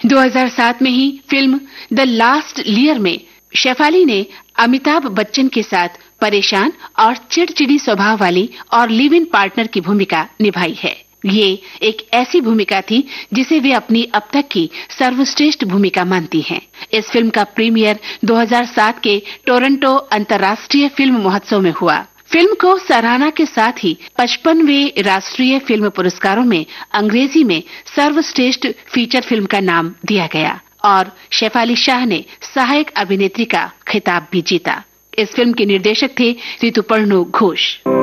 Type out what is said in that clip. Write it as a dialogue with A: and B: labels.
A: 2007 में ही film the last layer में शेफाली ने अमिताभ बच्चन के साथ परेशान और चिड़चिड़ी स्वभाव वाली और लिव इन पार्टनर की भूमिका निभाई है। ये एक ऐसी भूमिका थी जिसे वे अपनी अब तक की सर्वश्रेष्ठ भूमिका मानती हैं। इस फिल्म का प्रीमियर 2007 के टोरंटो अंतर्राष्ट्रीय फिल्म महोत्सव में हुआ। फिल्म को सराहना के साथ ही 55वें राष्ट्रीय फिल्म पुरस्कारों में अंग्रेजी में सर्वश्रेष्ठ फीचर फिल्म का नाम दिया गया और शेफाली शाह ने सहायक अभिनेत्री का खिताब भी जीता। इस फिल्म के निर्देशक थे ऋतुपर्णो घोष।